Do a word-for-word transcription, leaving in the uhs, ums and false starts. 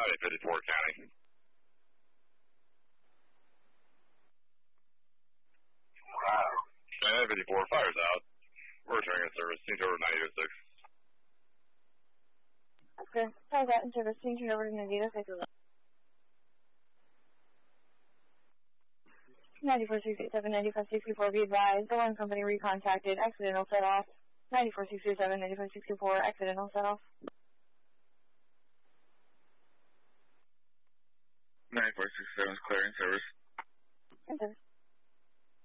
ninety fifty-four County. Wow. ninety fifty-four, fire's out. We're returning in service. Change over to ninety oh six. Okay. Fire's out in service. Change over to ninety oh six. ninety-four sixty-seven, ninety-five sixty-four, be advised. The one company recontacted. Accidental set off. ninety-four sixty-seven, ninety-five sixty-four, accidental set off. ninety-four sixty-seven is clearing service. In service.